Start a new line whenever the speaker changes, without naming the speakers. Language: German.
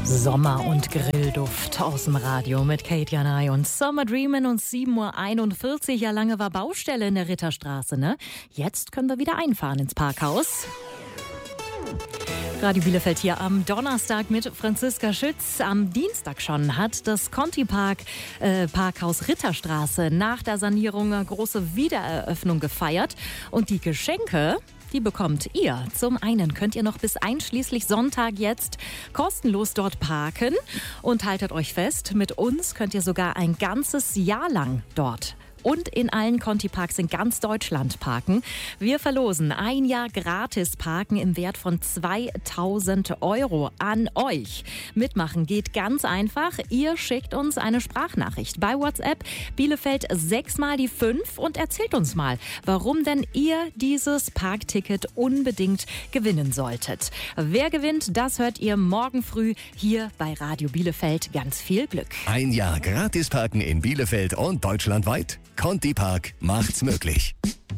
Sommer und Grillduft aus dem Radio mit Kate Janay und Summer Dreamin' und 7:41 Uhr. Ja, lange war Baustelle in der Ritterstraße, ne? Jetzt können wir wieder einfahren ins Parkhaus. Radio Bielefeld hier am Donnerstag mit Franziska Schütz. Am Dienstag schon hat das Conti Park Parkhaus Ritterstraße nach der Sanierung eine große Wiedereröffnung gefeiert. Und die Geschenke, die bekommt ihr. Zum einen könnt ihr noch bis einschließlich Sonntag jetzt kostenlos dort parken. Und haltet euch fest, mit uns könnt ihr sogar ein ganzes Jahr lang dort und in allen Conti-Parks in ganz Deutschland parken. Wir verlosen ein Jahr gratis Parken im Wert von 2.000 € an euch. Mitmachen geht ganz einfach. Ihr schickt uns eine Sprachnachricht bei WhatsApp Bielefeld 6x5 und erzählt uns mal, warum denn ihr dieses Parkticket unbedingt gewinnen solltet. Wer gewinnt, das hört ihr morgen früh hier bei Radio Bielefeld. Ganz viel Glück.
Ein Jahr gratis Parken in Bielefeld und deutschlandweit. Conti Park macht's möglich.